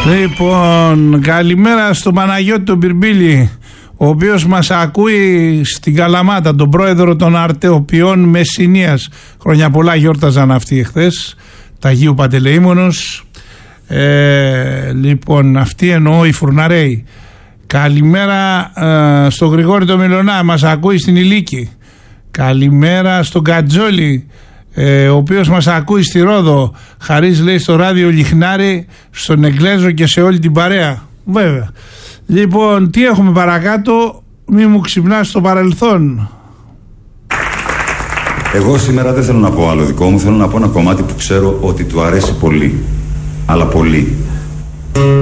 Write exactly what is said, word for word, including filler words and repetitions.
Λοιπόν, καλημέρα στον Παναγιώτη τον Πυρμπίλη, ο οποίος μας ακούει στην Καλαμάτα, τον πρόεδρο των Αρτεοποιών Μεσσηνίας. Χρόνια πολλά γιόρταζαν αυτοί εχθές, τα Αγίου Παντελεήμονος. Ε, λοιπόν, αυτοί εννοώ οι φουρναρέοι. Καλημέρα ε, στον Γρηγόρη τον Μιλωνά, μας ακούει στην Ηλίκη. Καλημέρα στον Κατζόλη, ε, ο οποίος μας ακούει στη Ρόδο. Χαρίς λέει στο ράδιο Λιχνάρι, στον Εγκλέζο και σε όλη την παρέα. Βέβαια. Λοιπόν, τι έχουμε παρακάτω, μη μου ξυπνάς στο παρελθόν. Εγώ σήμερα δεν θέλω να πω άλλο δικό μου, θέλω να πω ένα κομμάτι που ξέρω ότι του αρέσει πολύ. Αλλά πολύ.